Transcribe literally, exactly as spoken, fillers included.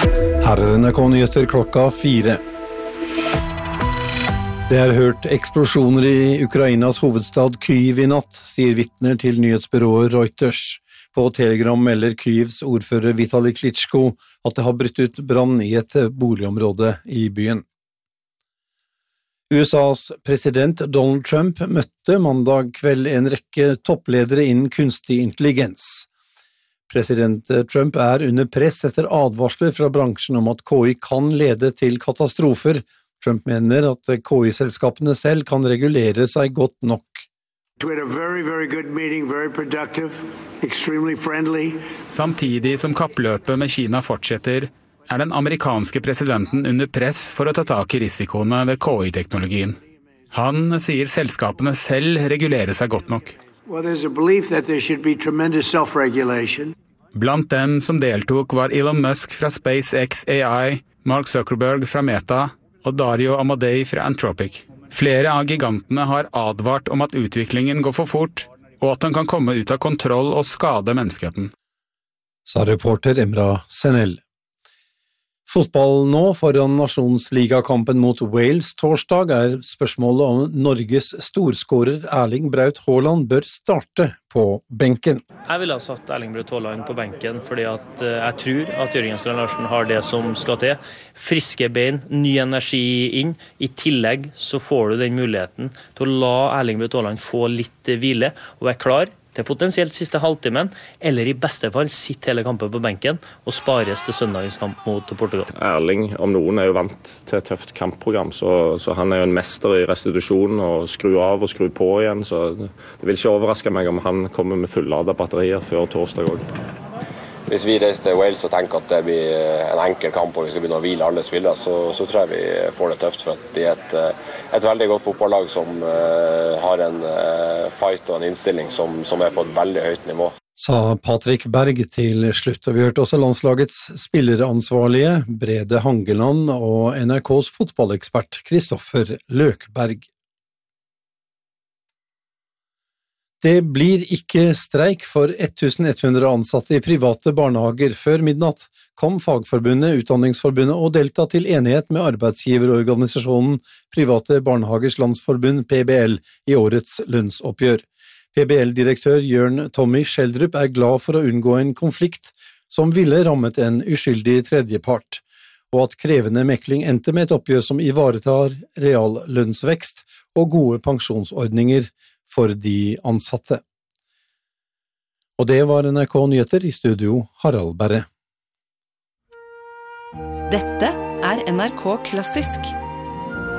Her er N R K-nyheter klokka fire. Det er hørt eksplosjoner i Ukrainas hovedstad Kyiv i natt, sier vitner til nyhetsbyrået Reuters. På Telegram melder Kyivs ordfører Vitali Klitschko at det har brutt ut brann i et boligområde i byen. U S A's president Donald Trump møtte mandag kveld en rekke toppledere innen kunstig intelligens. President Trump er under press etter advarsler fra bransjen om at K I kan lede til katastrofer. Trump mener at K I-selskapene selv kan regulere seg godt nok. We had a very, very good meeting, very productive, extremely friendly. Samtidig som kappløpet med Kina fortsetter, er den amerikanske presidenten under press for å ta tak i risikoene ved K I-teknologien. Han sier selskapene selv regulerer seg godt nok. Well, there's a belief that there should be tremendous self-regulation. Blant dem som deltok var Elon Musk fra SpaceX A I, Mark Zuckerberg fra Meta og Dario Amodei fra Anthropic. Flere av gigantene har advart om at utviklingen går for fort, og at den kan komme ut av kontroll og skade menneskeheten. Sa reporter Emra Senel. Fotball nå foran nasjonsligakampen mot Wales torsdag er spørsmålet om Norges storskårer Erling Braut Haaland bør starte på benken. Jeg ville ha satt Erling Braut Haaland på benken fordi at jeg tror at Jørgen Strand Larsen har det som skal til. Friske bein, ny energi inn. I tillegg så får du den muligheten til å la Erling Braut Haaland få litt hvile og være klar til potensielt siste halvtimen, eller i beste fall sitte hele kampen på benken og spares til søndagens kamp mot Portugal. Erling, om noen, er jo vant til et tøft kampprogram, så, så han er jo en mester i restitusjon og skru av og skru på igjen, så det vil ikke overraske meg om han kommer med fulladet batterier før torsdag også. Hvis vi reiser til Wales og tenker at det blir en enkel kamp og vi skal begynne å hvile alle spillere, så, så tror jeg vi får det tøft, for at de er et, et veldig godt fotballag som uh, har en uh, fight og en innstilling som, som er på et veldig høyt nivå. Sa Patrick Berg til slutt, og vi hørte også landslagets spilleransvarlige Brede Hangeland og N R K's fotballekspert Kristoffer Løkberg. Det blir ikke streik for tusen ett hundre ansatte i private barnehager. Før midnatt kom Fagforbundet, Utdanningsforbundet og Delta til enighet med arbeidsgiverorganisasjonen Private Barnehagers Landsforbund P B L i årets lønnsoppgjør. P B L-direktør Jørn Tommy Schjelderup er glad for å unngå en konflikt som ville rammet en uskyldig tredjepart, og at krevende mekling endte med et oppgjør som ivaretar reallønnsvekst og gode pensjonsordninger for de ansatte. Og det var N R K-nyheter, i studio Harald Berre. Dette er N R K Klassisk.